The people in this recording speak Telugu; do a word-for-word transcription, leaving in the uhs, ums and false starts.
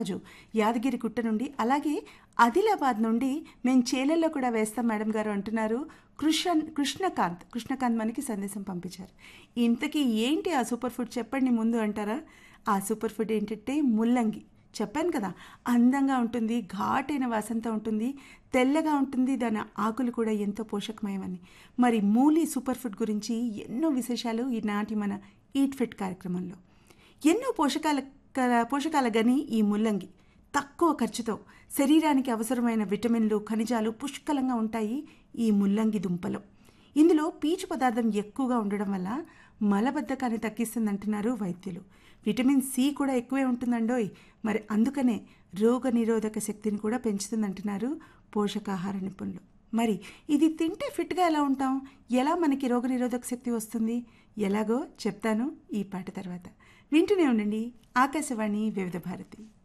రాజు యాదగిరి గుట్ట నుండి, అలాగే ఆదిలాబాద్ నుండి మేము చేలల్లో కూడా వేస్తాం మేడం గారు అంటున్నారు. కృష్ణ కృష్ణకాంత్ కృష్ణకాంత్ మనకి సందేశం పంపించారు. ఇంతకీ ఏంటి ఆ సూపర్ ఫుడ్ చెప్పండి ముందు అంటారా? ఆ సూపర్ ఫుడ్ ఏంటంటే ముల్లంగి. చెప్పాను కదా, అందంగా ఉంటుంది, ఘాటైన వాసనతో ఉంటుంది, తెల్లగా ఉంటుంది, దాని ఆకులు కూడా ఎంతో పోషకమయమని. మరి మూలి సూపర్ ఫుడ్ గురించి ఎన్నో విశేషాలు ఈనాటి మన ఈట్ ఫిట్ కార్యక్రమంలో. ఎన్నో పోషకాల పోషకాల గని ఈ ముల్లంగి. తక్కువ ఖర్చుతో శరీరానికి అవసరమైన విటమిన్లు, ఖనిజాలు పుష్కలంగా ఉంటాయి ఈ ముల్లంగి దుంపలో. ఇందులో పీచు పదార్థం ఎక్కువగా ఉండడం వల్ల మలబద్ధకాన్ని తగ్గిస్తుందంటున్నారు వైద్యులు. విటమిన్ సి కూడా ఎక్కువే ఉంటుందండోయ్. మరి అందుకనే రోగ నిరోధక శక్తిని కూడా పెంచుతుందంటున్నారు పోషకాహార నిపుణులు. మరి ఇది తింటే ఫిట్గా ఎలా ఉంటాం? ఎలా మనకి రోగ నిరోధక శక్తి వస్తుంది? ఎలాగో చెప్తాను ఈ పాట తర్వాత. వింటూనే ఉండండి ఆకాశవాణి వివిధ భారతి.